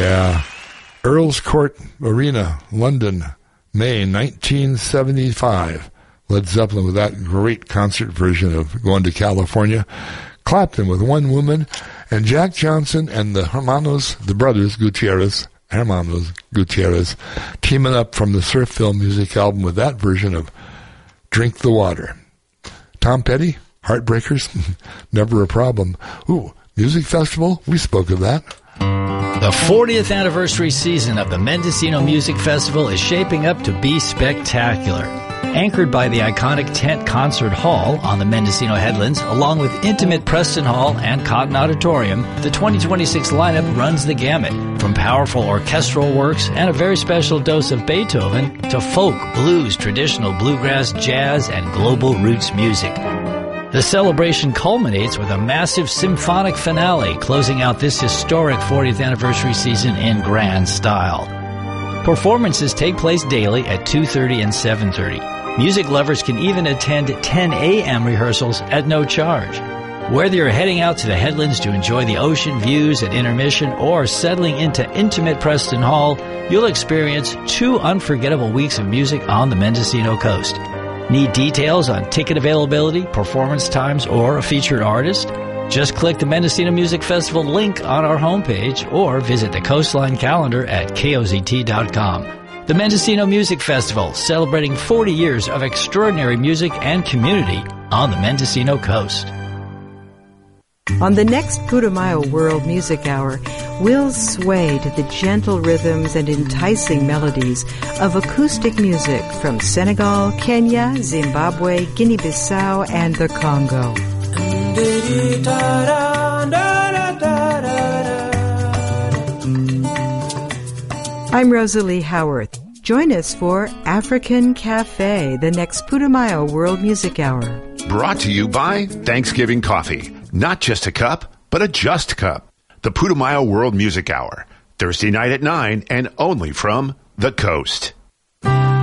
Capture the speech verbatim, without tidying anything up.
Yeah. Earl's Court Arena, London, May nineteen seventy-five. Led Zeppelin with that great concert version of Going to California. Clapton with One Woman, and Jack Johnson and the Hermanos, the brothers Gutierrez, Hermanos Gutierrez, teaming up from the Surf Film Music album with that version of Drink the Water. Tom Petty, Heartbreakers, Never a Problem. Ooh, Music Festival, we spoke of that. The fortieth anniversary season of the Mendocino Music Festival is shaping up to be spectacular. Anchored by the iconic Tent Concert Hall on the Mendocino Headlands, along with intimate Preston Hall and Cotton Auditorium, the twenty twenty-six lineup runs the gamut, from powerful orchestral works and a very special dose of Beethoven to folk, blues, traditional bluegrass, jazz, and global roots music. The celebration culminates with a massive symphonic finale, closing out this historic fortieth anniversary season in grand style. Performances take place daily at two thirty and seven thirty. Music lovers can even attend ten a.m. rehearsals at no charge. Whether you're heading out to the Headlands to enjoy the ocean views at intermission or settling into intimate Preston Hall, you'll experience two unforgettable weeks of music on the Mendocino coast. Need details on ticket availability, performance times, or a featured artist? Just click the Mendocino Music Festival link on our homepage or visit the Coastline calendar at K O Z T dot com. The Mendocino Music Festival, celebrating forty years of extraordinary music and community on the Mendocino coast. On the next Putumayo World Music Hour, we'll sway to the gentle rhythms and enticing melodies of acoustic music from Senegal, Kenya, Zimbabwe, Guinea-Bissau, and the Congo. I'm Rosalie Howarth. Join us for African Cafe, the next Putumayo World Music Hour. Brought to you by Thanksgiving Coffee. Not just a cup, but a just cup. The Putumayo World Music Hour. Thursday night at nine and only from the coast.